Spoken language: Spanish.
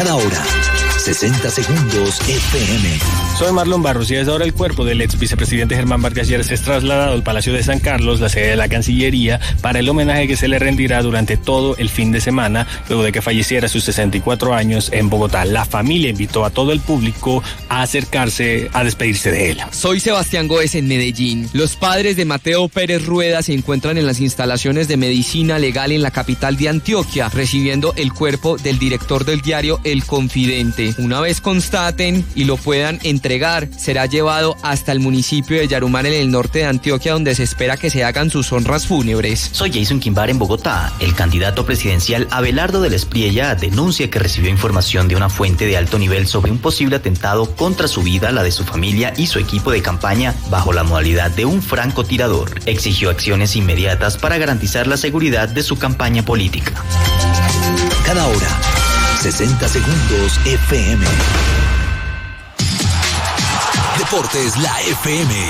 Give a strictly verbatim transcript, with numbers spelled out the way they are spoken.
Cada hora, sesenta segundos F M. Soy Marlon Barros y desde ahora el cuerpo del ex vicepresidente Germán Vargas Lleras es trasladado al Palacio de San Carlos, la sede de la Cancillería, para el homenaje que se le rendirá durante todo el fin de semana, luego de que falleciera a sus sesenta y cuatro años en Bogotá. La familia invitó a todo el público a acercarse a despedirse de él. Soy Sebastián Góez en Medellín. Los padres de Mateo Pérez Rueda se encuentran en las instalaciones de Medicina Legal en la capital de Antioquia, recibiendo el cuerpo del director del diario El Confidente. Una vez constaten y lo puedan entregar, será llevado hasta el municipio de Yarumán en el norte de Antioquia, donde se espera que se hagan sus honras fúnebres. Soy Jason Quimbar en Bogotá. El candidato presidencial Abelardo del Espriella denuncia que recibió información de una fuente de alto nivel sobre un posible atentado contra su vida, la de su familia y su equipo de campaña bajo la modalidad de un francotirador. Exigió acciones inmediatas para garantizar la seguridad de su campaña política. Cada hora, sesenta segundos F M. Deportes, la F M.